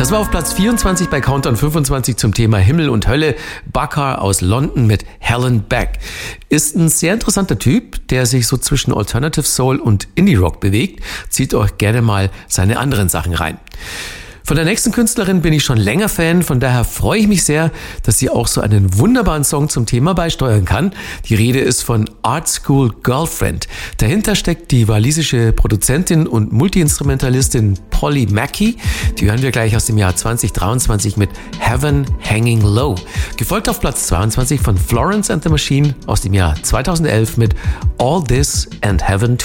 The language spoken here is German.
Das war auf Platz 24 bei Countdown 25 zum Thema Himmel und Hölle. Bakar aus London mit Helen Beck. Ist ein sehr interessanter Typ, der sich so zwischen Alternative Soul und Indie Rock bewegt. Zieht euch gerne mal seine anderen Sachen rein. Von der nächsten Künstlerin bin ich schon länger Fan, von daher freue ich mich sehr, dass sie auch so einen wunderbaren Song zum Thema beisteuern kann. Die Rede ist von Art School Girlfriend. Dahinter steckt die walisische Produzentin und Multiinstrumentalistin Polly Mackey. Die hören wir gleich aus dem Jahr 2023 mit Heaven Hanging Low. Gefolgt auf Platz 22 von Florence and the Machine aus dem Jahr 2011 mit All This and Heaven Too.